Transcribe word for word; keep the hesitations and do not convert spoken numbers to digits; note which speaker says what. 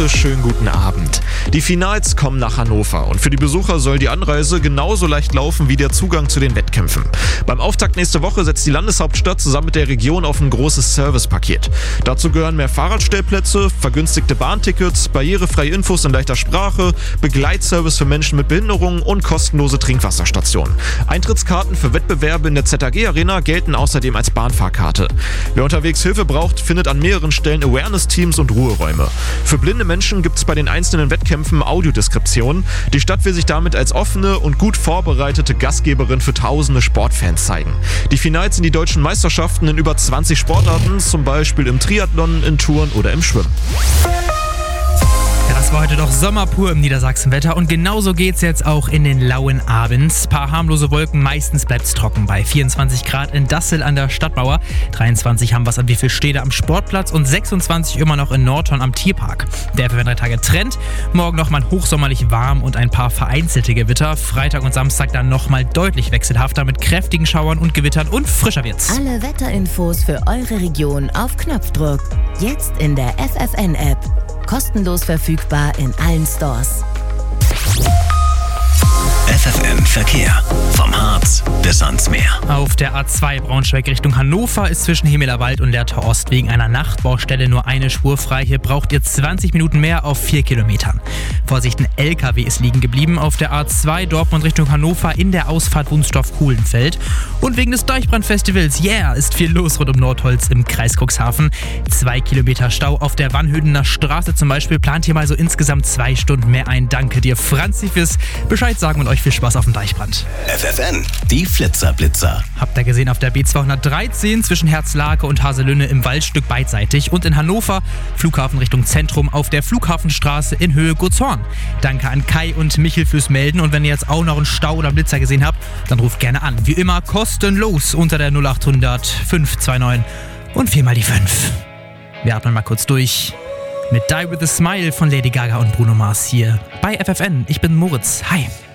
Speaker 1: schönen guten Abend. Die Finals kommen nach Hannover und für die Besucher soll die Anreise genauso leicht laufen wie der Zugang zu den Wettkämpfen. Beim Auftakt nächste Woche setzt die Landeshauptstadt zusammen mit der Region auf ein großes Servicepaket. Dazu gehören mehr Fahrradstellplätze, vergünstigte Bahntickets, barrierefreie Infos in leichter Sprache, Begleitservice für Menschen mit Behinderungen und kostenlose Trinkwasserstationen. Eintrittskarten für Wettbewerbe in der Z A G-Arena gelten außerdem als Bahnfahrkarte. Wer unterwegs Hilfe braucht, findet an mehreren Stellen Awareness-Teams und Ruheräume. Für blinde Menschen gibt es bei den einzelnen Wettkämpfen Audiodeskriptionen. Die Stadt will sich damit als offene und gut vorbereitete Gastgeberin für tausende Sportfans zeigen. Die Finals sind die deutschen Meisterschaften in über zwanzig Sportarten, zum Beispiel im Triathlon, in Touren oder im Schwimmen.
Speaker 2: Ja, das war heute doch Sommer pur im Niedersachsenwetter und genauso geht's jetzt auch in den lauen Abends. Paar harmlose Wolken, meistens bleibt's trocken bei vierundzwanzig Grad in Dassel an der Stadtmauer. dreiundzwanzig haben wir's an Wievielstede am Sportplatz und sechsundzwanzig immer noch in Nordhorn am Tierpark. Der für drei Tage Trend. Morgen nochmal hochsommerlich warm und ein paar vereinzelte Gewitter. Freitag und Samstag dann nochmal deutlich wechselhafter mit kräftigen Schauern und Gewittern und frischer wird's.
Speaker 3: Alle Wetterinfos für eure Region auf Knopfdruck. Jetzt in der F F N-App. Kostenlos verfügbar in allen Stores.
Speaker 4: F F N Verkehr. Vom Harz bis ans Meer.
Speaker 2: Auf der A zwei Braunschweig Richtung Hannover ist zwischen Himmelerwald und Lehrter Ost wegen einer Nachtbaustelle nur eine Spur frei. Hier braucht ihr zwanzig Minuten mehr auf vier Kilometern. Vorsicht, ein L K W ist liegen geblieben auf der A zwei Dortmund Richtung Hannover in der Ausfahrt Wunstorf-Kuhlenfeld. Und wegen des Deichbrandfestivals, yeah, ist viel los rund um Nordholz im Kreis Cuxhaven. Zwei Kilometer Stau auf der Wannhödener Straße zum Beispiel. Plant hier mal so insgesamt zwei Stunden mehr ein. Danke dir, Franzi, fürs Bescheid sagen und euch viel Spaß auf dem Deichbrand.
Speaker 4: F F N, die Flitzerblitzer.
Speaker 2: Habt ihr gesehen auf der B zweihundertdreizehn zwischen Herzlake und Haselünne im Waldstück beidseitig und in Hannover Flughafen Richtung Zentrum auf der Flughafenstraße in Höhe Gutshorn. Danke an Kai und Michel fürs Melden und wenn ihr jetzt auch noch einen Stau oder Blitzer gesehen habt, dann ruft gerne an. Wie immer kostenlos unter der null achthundert fünf zwei neun und viermal die fünf. Wir atmen mal kurz durch mit Die With A Smile von Lady Gaga und Bruno Mars hier bei F F N. Ich bin Moritz. Hi.